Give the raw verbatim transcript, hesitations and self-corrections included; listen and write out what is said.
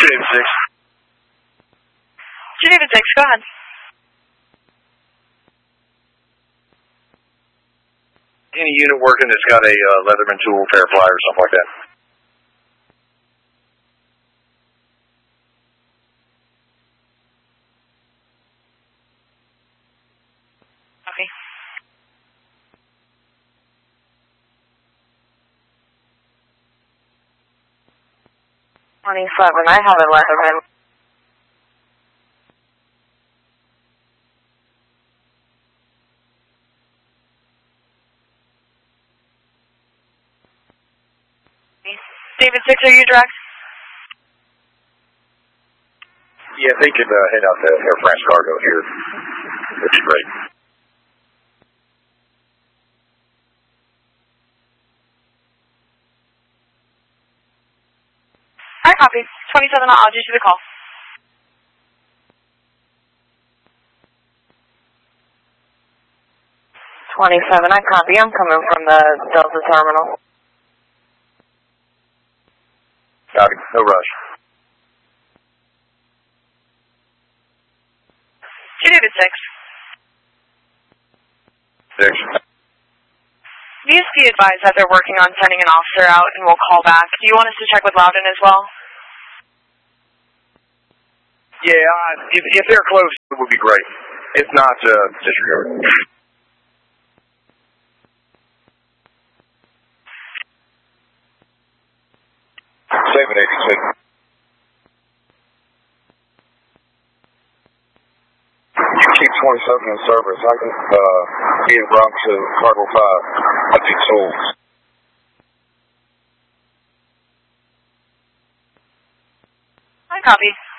two David six. two David six, go ahead. Any unit working that's got a uh, Leatherman tool, fair flyer, or something like that. Copy. twenty-seven, I have a Leatherman. David six, are you direct? Yeah, if they could uh, head out to Air France Cargo here, that'd be great. I copy. twenty-seven, I'll add you to the call. twenty-seven, I copy. I'm coming from the Delta terminal. Copy. No rush. two David six. Six. V S P advised that they're working on sending an officer out and we'll call back. Do you want us to check with Loudon as well? Yeah, uh, if, if they're close, it would be great. If not, uh, disregard. seven eighty-six. You keep twenty-seven in service. I can uh, be in Bronx to Cargo five. I think souls. I copy.